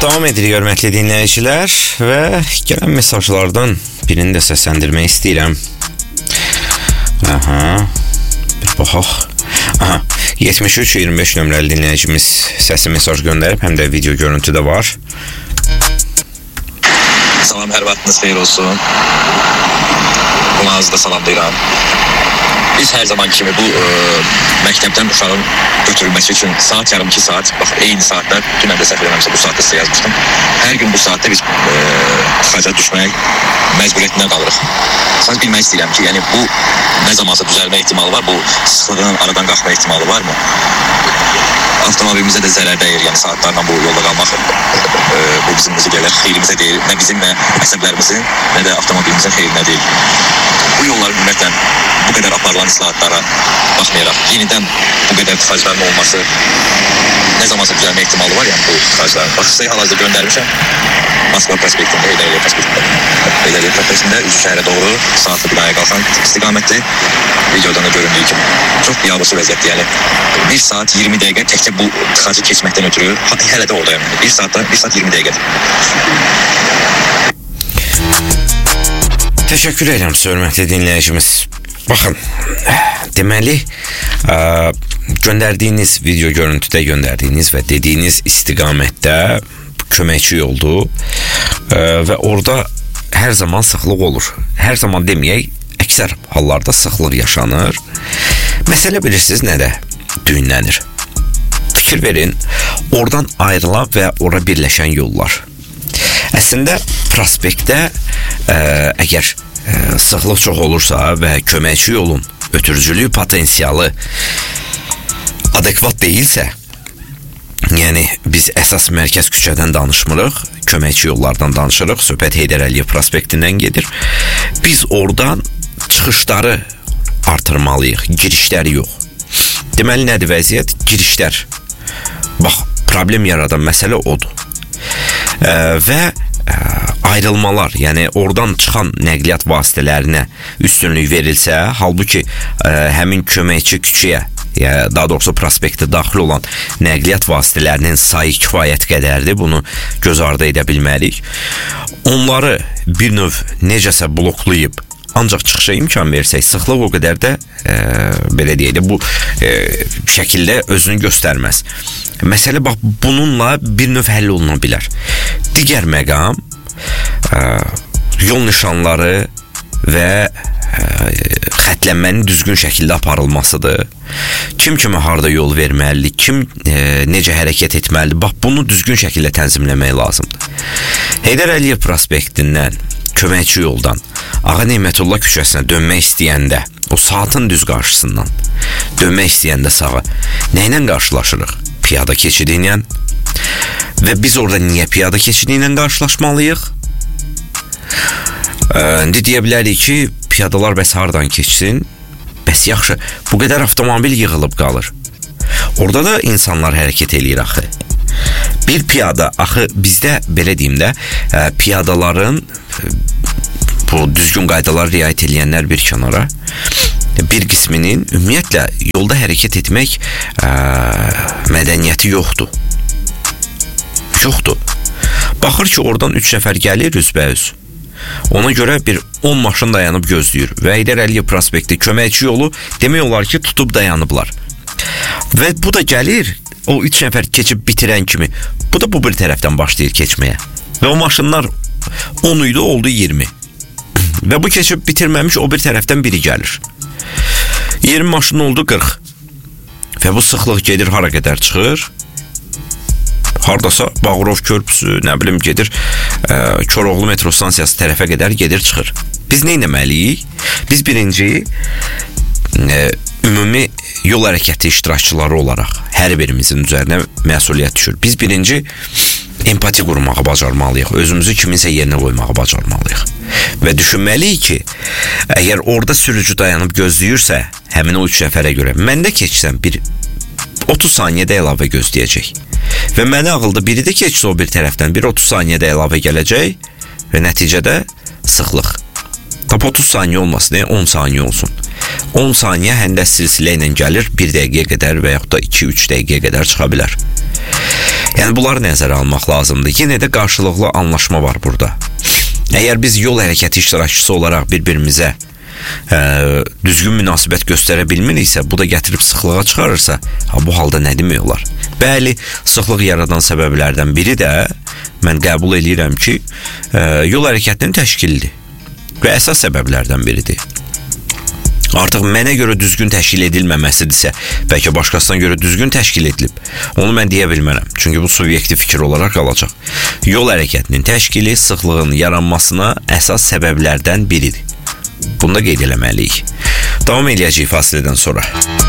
Davam edirik, hörmətli dinləyicilər, və gələn mesajlardan birini də səsləndirmək istəyirəm. Bir baxaq. 73-25 nömrəli dinləyicimiz səsi mesaj göndərib, həm də video görüntü də var. Salam, hər vaxtınız xeyir olsun. Qonağınızı da salamlayıram. Biz hər zaman kimi bu məktəbdən uşağın götürülməsi üçün saat yarım 2 saat, bax eyni saatlar, dünən də səhv eləməmsə bu saatda sizə yazmışdım. Hər gün bu saatda biz tıxaca düşmək məcburiyyətində qalırıq. Sadəcə bilmək istəyirəm ki, yəni bu nə zamansa düzəlmə ehtimalı var, bu sıxlığın aradan qalxma ehtimalı varmı? Avtomobilimizə də zərər dəyir, yəni saatlarla bu yolda qalmaq bu bizim xeyrimizə deyil, nə bizim, nə əsəblərimizin, nə də avtomobilimizin xeyrinə deyil. Bu yolların ümumiyyətlə bu qədər aparılan islahatlara baxmayaraq, yenidən bu qədər tıxacların olması nə zamansa düzəlmə ehtimalı var, yəni bu tıxacların. Bax, sizə hal-hazırda göndərmişəm. Moskva prospektində, Heydər Əliyev prospektində üzü şəhərə doğru saatlı binaya qalxan istiqamətli videodan da göründüyü kimi. Çox biabırçı vəziyyətdir, yəni 1 saat 20 dəqiqə təkcə bu tıxacı keçməkdən ötürü hələ də oradayım. 1 saat 20 dəqiqədir. Təşəkkür edirəm, hörmətli dinləyicimiz. Baxın, deməli, göndərdiyiniz video görüntüdə göndərdiyiniz və dediyiniz istiqamətdə köməkçi yoldur və orada hər zaman sıxlıq olur. Hər zaman deməyək, əksər hallarda sıxlıq yaşanır. Məsələ bilirsiniz nədə düyünlənir? Fikir verin, oradan ayrılan və ora birləşən yollar. Əslində, prospektdə əgər sıxlıq çox olursa və köməkçi yolun ötürücülük potensialı adekvat deyilsə, yəni biz əsas mərkəz küçədən danışmırıq, köməkçi yollardan danışırıq, söhbət Heydər Əliyev prospektindən gedir. Biz oradan çıxışları artırmalıyıq, girişləri yox. Deməli, nədir vəziyyət? Girişlər. Bax, problem yaradan məsələ odur. Və ayrılmalar, yəni oradan çıxan nəqliyyat vasitələrinə üstünlük verilsə, halbuki həmin köməkçi küçəyə, daha doğrusu prospektə daxil olan nəqliyyat vasitələrinin sayı kifayət qədərdir, bunu göz ardı edə bilmərik. Onları bir növ necəsə bloklayıb, ancaq çıxışa imkan versək, sıxlıq o qədər də, belə deyək də, bu şəkildə özünü göstərməz. Məsələ, bax, bununla bir növ həll oluna bilər. Digər məqam, yol nişanları və xətlənmənin düzgün şəkildə aparılmasıdır. Kim kimə harada yol verməlidir, kim necə hərəkət etməlidir, bax, bunu düzgün şəkildə tənzimləmək lazımdır. Heydər Əliyev prospektindən, köməkçi yoldan Ağa Nemətullah küçəsinə dönmək istəyəndə, o saatın düz qarşısından dönmək istəyəndə sağa, nə ilə qarşılaşırıq? Piyada keçidi ilə. Və biz orada niyə piyada keçidi ilə qarşılaşmalıyıq? İndi deyə bilərik ki, piyadalar bəs haradan keçsin? Bəs yaxşı, bu qədər avtomobil yığılıb qalır. Orada da insanlar hərəkət eləyir axı. Bir piyada, axı bizdə, belə deyim də, piyadaların bu düzgün qaydalar riayət eləyənlər bir kənara, bir qisminin ümumiyyətlə yolda hərəkət etmək mədəniyyəti yoxdur. Yoxdur. Baxır ki, oradan 3 nəfər gəlir üzbəüz. Ona görə bir 10 maşın dayanıb gözləyir və Heydər Əliyev prospekti köməkçi yolu demək olar ki, tutub dayanıblar. Və bu da gəlir, o 3 nəfər keçib bitirən kimi, bu da bu bir tərəfdən başlayır keçməyə. Və o maşınlar 10 idi, oldu 20. Və bu keçib bitirməmiş o bir tərəfdən biri gəlir. 20 maşın oldu 40. Və bu sıxlıq gedir hara qədər çıxır? Hardasa Bağırov körpüsü, nə bilim, gedir Koroğlu metro stansiyası tərəfə qədər gedir çıxır. Biz nə etməliyik? Biz birinci ümumi yol hərəkəti iştirakçıları olaraq hər birimizin üzərinə məsuliyyət düşür. Biz birinci empati qurmağı bacarmalıyıq, özümüzü kiminsə yerinə qoymağı bacarmalıyıq. Və düşünməliyik ki, əgər orada sürücü dayanıb gözləyirsə, həmin o 3 nəfərə görə, məndə keçsəm bir 30 saniyədə əlavə gözləyəcək. Və mənə ağılda biri də keçsə o bir tərəfdən, bir 30 saniyədə əlavə gələcək və nəticədə sıxlıq. Tap 30 saniyə olmasın, 10 saniyə olsun. 10 saniyə həndəs silsilə ilə gəlir, 1 dəqiqəyə qədər və yaxud da 2-3 dəqiqəyə qədər çıxa bilər. Yəni bunları nəzərə almaq lazımdır. Yenə də qarşılıqlı anlaşma var burada. Əgər biz yol hərəkəti iştirakçısı olaraq bir-birimizə düzgün münasibət göstərə bilmiriksə, bu da gətirib sıxlığa çıxarırsa, bu halda nə demək olar? Bəli, sıxlıq yaradan səbəblərdən biri də mən qəbul edirəm ki, yol hərəkətinin təşkilidir və əsas səbəblərdən biridir. Artıq mənə görə düzgün təşkil edilməməsidirsə, bəlkə başqasına görə düzgün təşkil edilib. Onu mən deyə bilmərəm. Çünki bu subyektiv fikir olaraq qalacaq. Yol hərəkətinin təşkili sıxlığın yaranmasına əsas səbəblərdən biridir. Bunu da qeyd eləməliyik. Davam eləyəcəyik fasilədən sonra.